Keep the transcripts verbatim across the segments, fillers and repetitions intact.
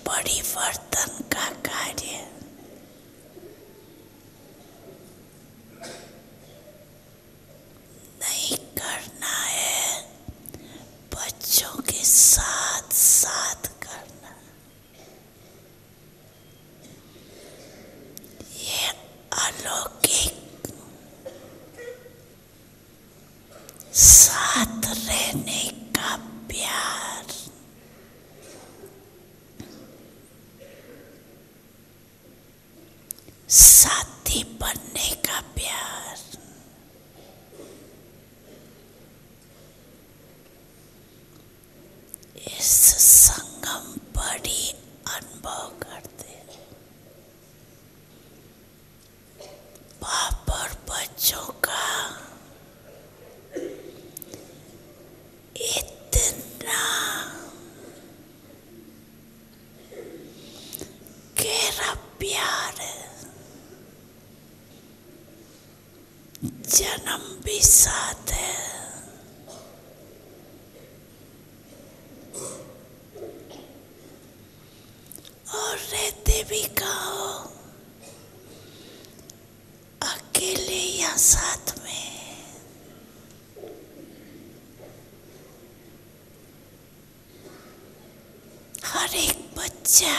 परिवर्तन का कार्य नहीं करना है, बच्चों के साथ साथ करना। ये अलौकिक साथ रहने का प्यार, साथी बनने का प्यार, इस संगम पर ही अनुभव करते हैं। बाप और बच्चों का इतना गहरा प्यार है, जन्म भी साथ है, और रहते भी कहो अकेले या साथ में। हर एक बच्चा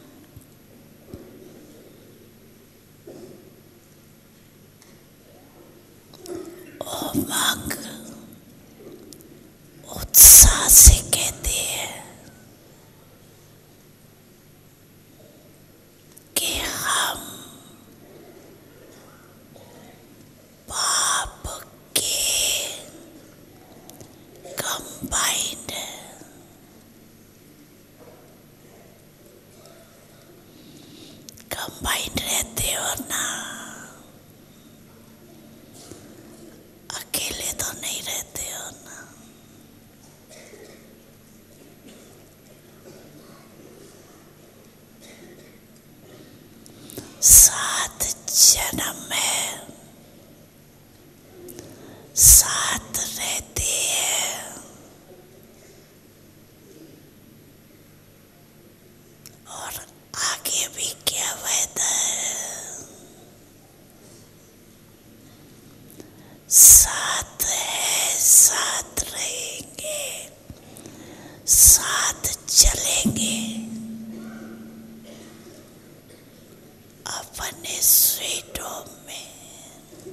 उमंग उत्साह से कहते हैं कि हम बाप के कंबाइंड कंबाइंड रहते हो ना, अकेले तो नहीं रहते हो ना। साथ जन्म है, साथ रहते हैं, और आगे भी क्या वादा है, साथ